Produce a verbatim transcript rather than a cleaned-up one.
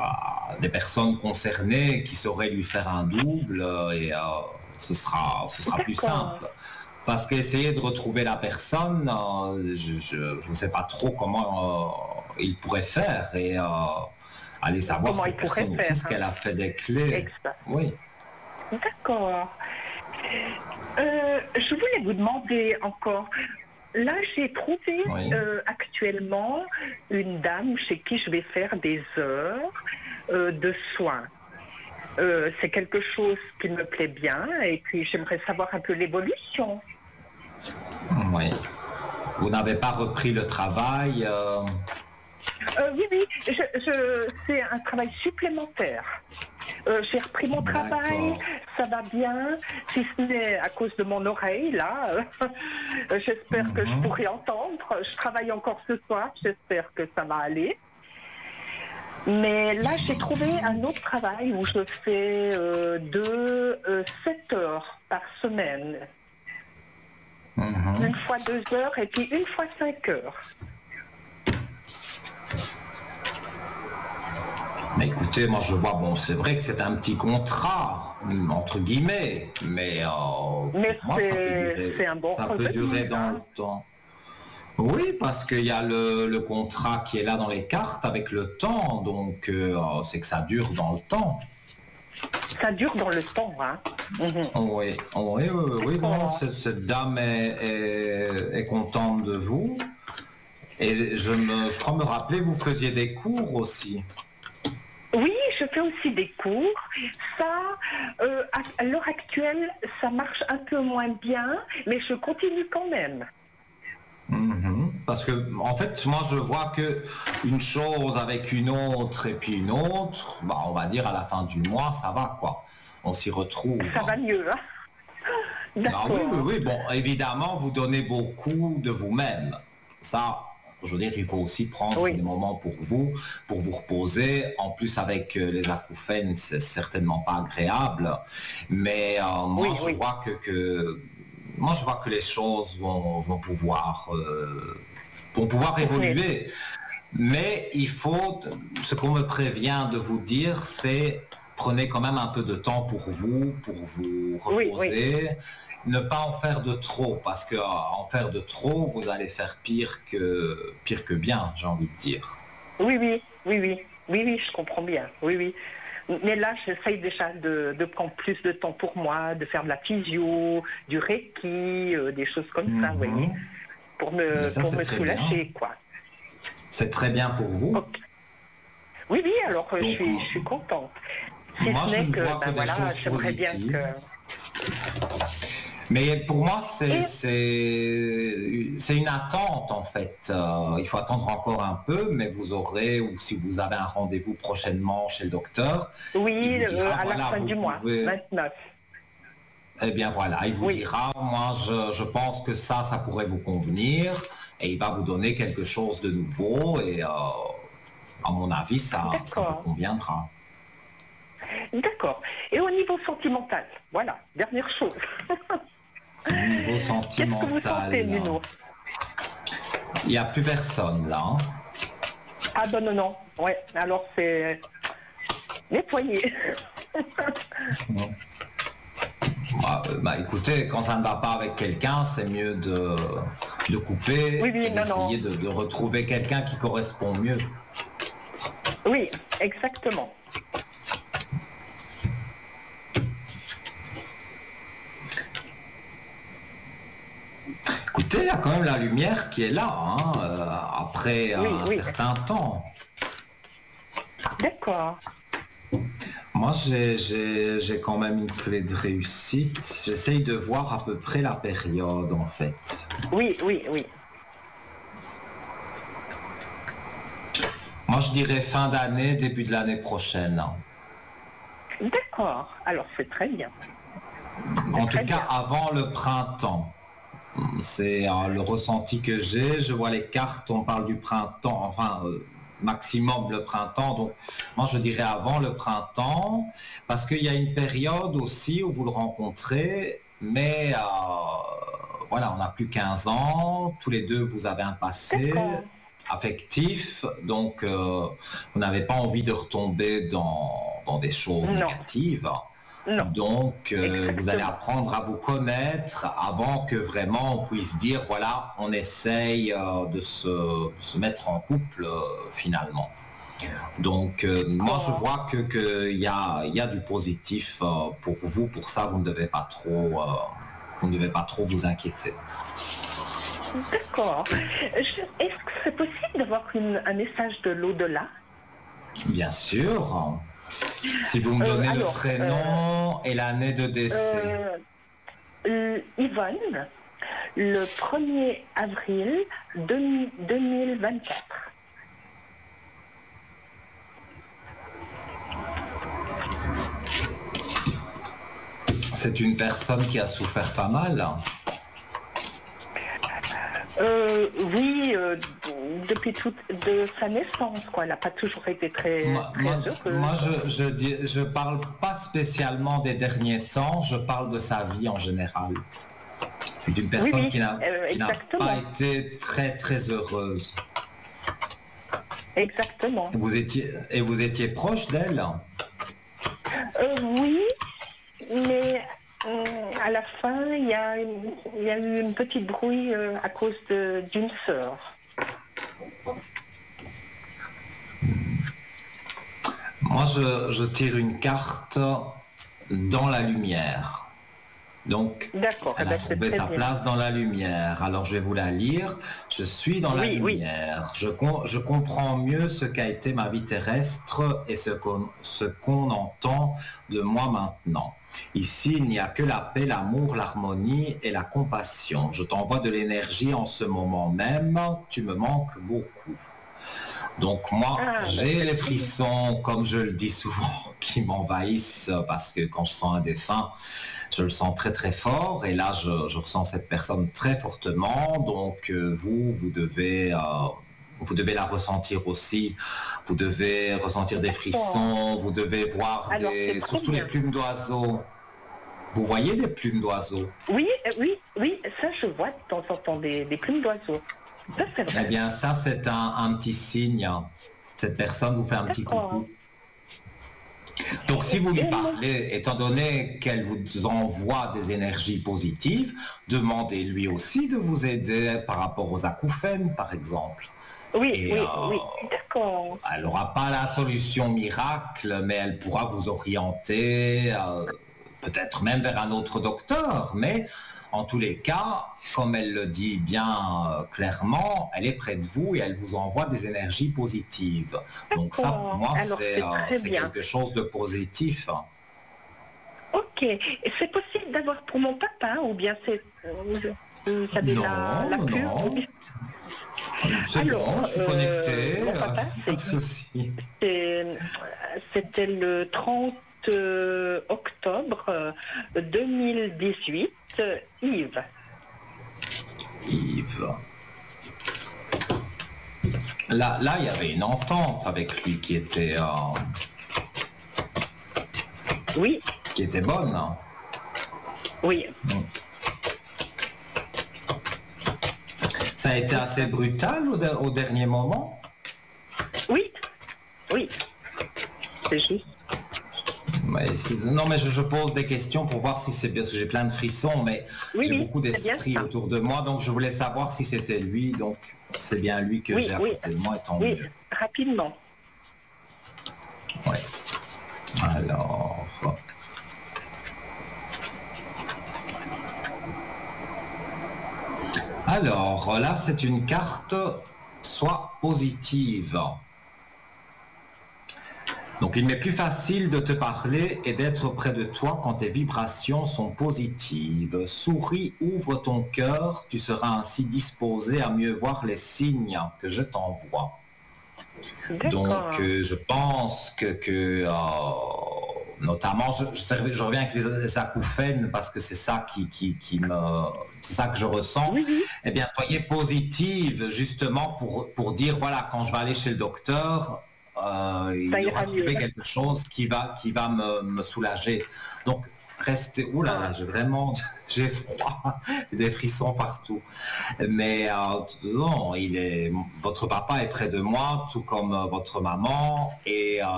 à des personnes concernées qui sauraient lui faire un double euh, et euh, ce sera, ce sera plus D'accord. simple. Parce qu'essayer de retrouver la personne, euh, je ne sais pas trop comment euh, il pourrait faire et euh, aller savoir Comment il cette pourrait personne aussi faire, ce hein? qu'elle a fait des clés. Exact. Oui. D'accord. Euh, je voulais vous demander encore, là j'ai trouvé Oui. euh, actuellement une dame chez qui je vais faire des heures euh, de soins. Euh, c'est quelque chose qui me plaît bien et puis j'aimerais savoir un peu l'évolution. Oui. Vous n'avez pas repris le travail euh, Euh, oui, oui, je, je- c'est un travail supplémentaire. Euh, j'ai repris mon travail, D'accord. ça va bien, si ce n'est à cause de mon oreille, là. Euh, j'espère que je Mhm. pourrai entendre. Je travaille encore ce soir, j'espère que ça va aller. Mais là, j'ai trouvé un autre travail où je fais euh, de euh, sept heures par semaine. Mhm. Une fois deux heures et puis une fois cinq heures. Mais écoutez, moi je vois, bon, c'est vrai que c'est un petit contrat, entre guillemets, mais euh, Mais pour moi ça peut c'est durer, c'est un bon ça peut durer revenu, dans le hein. temps. Oui, parce qu'il y a le, le contrat qui est là dans les cartes avec le temps, donc euh, c'est que ça dure dans le temps. Ça dure dans le temps, hein. Mhm. Oui, oui, oui, oui, oui, non, D'accord. c'est- cette dame est, est- est contente de vous. Et je, me, je crois me rappeler, vous faisiez des cours aussi. Oui, je fais aussi des cours. Ça, euh, à, à l'heure actuelle, ça marche un peu moins bien, mais je continue quand même. Mhm. Parce que, en fait, moi, je vois que une chose avec une autre et puis une autre, bah, on va dire à la fin du mois, ça va, quoi. On s'y retrouve. Ça va mieux, hein. Ah oui, oui, D'accord. oui. Bon, évidemment, vous donnez beaucoup de vous-même. Ça, je veux dire, il faut aussi prendre Oui, des moments pour vous, pour vous reposer. En plus, avec euh, les acouphènes, c'est certainement pas agréable. Mais euh, moi, oui, je oui, vois que, que moi, je vois que les choses vont, vont pouvoir, euh, vont pouvoir oui, évoluer. Mais il faut, ce qu'on me prévient de vous dire, c'est prenez quand même un peu de temps pour vous, pour vous oui, oui, reposer, ne pas en faire de trop, parce que en faire de trop, vous allez faire pire que pire que bien, j'ai envie de dire. oui, oui, oui, oui, oui, oui, je comprends bien. Oui, oui. Mais là, j'essaye déjà de, de prendre plus de temps pour moi, de faire de la physio, du reiki, euh, des choses comme ça, vous voyez, Mhm. pour Mais me, ça, pour c'est me très bien. soulager, quoi. C'est très bien pour vous. Ok. Oui, oui, alors euh, je Donc, suis, je suis contente. Si moi, ce je n'est ne que, vois que ben des voilà, choses j'aimerais bien que... positives. Mais pour moi, c'est Et c'est c'est une attente en fait. Euh, il faut attendre encore un peu, mais vous aurez, ou si vous avez un rendez-vous prochainement chez le docteur, il oui, vous euh, dira, à la voilà, fin vous du mois, pouvez, vingt-neuf. eh bien voilà, il vous Oui, dira, moi je, je pense que ça, ça pourrait vous convenir, et il va vous donner quelque chose de nouveau, et euh, à mon avis, ça, ça vous d'accord, conviendra. d'accord. Et au niveau sentimental, voilà, dernière chose. Niveau Qu'est-ce que vous sentez, sentimental, Nuno? il n'y a plus personne là, hein. Ah non, non, non, ouais, alors c'est nettoyé. Bah, euh, bah, écoutez, quand ça ne va pas avec quelqu'un, c'est mieux de, de Oui, couper et oui, non, d'essayer non, de, de retrouver quelqu'un qui correspond mieux. oui, exactement. Écoutez, il y a quand même la lumière qui est là, hein, euh, après Oui, un oui, certain temps. d'accord. Moi, j'ai, j'ai, j'ai quand même une clé de réussite. J'essaye de voir à peu près la période, en fait. Oui, oui, oui. Moi, je dirais fin d'année, début de l'année prochaine. D'accord, alors c'est très bien, c'est En tout très cas, bien. avant le printemps. C'est euh, le ressenti que j'ai. Je vois les cartes, on parle du printemps, enfin euh, maximum le printemps. Donc moi je dirais avant le printemps, parce qu'il y a une période aussi où vous le rencontrez, mais euh, voilà, on n'a plus quinze ans, tous les deux vous avez un passé, D'accord. affectif, donc euh, vous n'avez pas envie de retomber dans, dans des choses Non. négatives. Non. Donc, euh, vous Exactement. allez apprendre à vous connaître avant que vraiment on puisse dire, voilà, on essaye euh, de, se, de se mettre en couple euh, finalement. Donc, euh, moi, je Oh. vois que qu'il y a, il y a du positif euh, pour vous. Pour ça, vous ne devez pas trop, euh, vous ne devez pas trop vous inquiéter. D'accord. Je- Est-ce que c'est possible d'avoir une- un message de l'au-delà? Bien sûr. Si vous me Euh, donnez le alors, prénom et l'année de décès. Euh, euh, Yvonne, le premier avril deux- deux mille vingt-quatre. C'est une personne qui a souffert pas mal. Euh, oui, euh, depuis toute de sa naissance, quoi. Elle n'a pas toujours été très, Moi, très moi, heureuse. moi, je, je, dis- je parle pas spécialement des derniers temps, je parle de sa vie en général. C'est une personne oui, qui n'a euh, qui n'a exactement. pas été très très heureuse. Exactement. Vous étiez, et vous étiez proche d'elle? Euh, oui, mais euh, à la fin, il y a, une- il y a eu une petite brouille euh, à cause de- d'une sœur. Moi, je, je tire une carte dans la lumière. Donc, D'accord, eh elle a ben, c'est trouvé très sa bien. place dans la lumière. Alors, je vais vous la lire. Je suis dans la Oui, oui. lumière. Je, com- je comprends mieux ce qu'a été ma vie terrestre et ce qu'on, ce qu'on entend de moi maintenant. Ici, il n'y a que la paix, l'amour, l'harmonie et la compassion. Je t'envoie de l'énergie en ce moment même. Tu me manques beaucoup. Donc moi, Ah, j'ai ben, c'est les très frissons, comme je le dis souvent, qui m'envahissent parce que quand je sens un défunt, je le sens très très fort. Et là, je, je ressens cette personne très fortement. Donc euh, vous, vous devez, euh, vous devez la ressentir aussi. Vous devez ressentir des frissons. Vous devez voir Alors, des, c'est très surtout les bien. plumes d'oiseaux. Vous voyez des plumes d'oiseaux? Oui, euh, oui, oui, ça je vois de temps en temps des, des plumes d'oiseaux. Ça c'est Eh vrai. bien, ça, c'est un, un petit signe. Cette personne vous fait un petit D'accord. coucou. Donc, si vous lui Et moi- parlez, étant donné qu'elle vous envoie des énergies positives, demandez-lui aussi de vous aider par rapport aux acouphènes, par exemple. Oui, Et, oui, euh, oui, d'accord. Elle n'aura pas la solution miracle, mais elle pourra vous orienter, euh, peut-être même vers un autre docteur. Mais en tous les cas, comme elle le dit bien euh, clairement, elle est près de vous et elle vous envoie des énergies positives. Donc ça, pour moi, Alors, c'est c'est euh, très c'est bien. quelque chose de positif. Ok. Et c'est possible d'avoir pour mon papa ou bien c'est... euh, Vous savez Non, la, la non, pure non. ou bien- C'est Alors, bon, je suis euh, connecté, mon papa, euh, pas de c'est- souci. c'est- C'était le trente euh, octobre euh, deux mille dix-huit, euh, Yves. Yves. Là, là, il y avait une entente avec lui qui était, euh, Oui, qui était bonne. hein. oui. Ça a été assez brutal au, de- au dernier moment. Oui, oui. C'est juste. Mais c'est- non, mais je, je pose des questions pour voir si c'est bien, parce que j'ai plein de frissons, mais Oui, j'ai oui, beaucoup c'est bien d'esprit ça. autour de moi, donc je voulais savoir si c'était lui, donc c'est bien lui que Oui, j'ai à oui. côté de moi, et tant Oui, mieux. rapidement. Ouais. Alors... Alors, là, c'est une carte soit positive. Donc, il m'est plus facile de te parler et d'être près de toi quand tes vibrations sont positives. Souris, ouvre ton cœur, tu seras ainsi disposé à mieux voir les signes que je t'envoie. D'accord. Donc, euh, je pense que, que euh, notamment, je, je, je reviens avec les, les acouphènes parce que c'est ça qui, qui, qui me, c'est ça que je ressens. Oui, oui. Eh bien, soyez positive justement pour, pour dire voilà, quand je vais aller chez le docteur, euh, il Ça y ira aura trouvé mieux. quelque chose qui va, qui va me, me soulager. Donc, restez... Ouh là là, j'ai vraiment... J'ai froid, des frissons partout. Mais euh, non, il est... votre papa est près de moi, tout comme euh, votre maman. Et... Euh,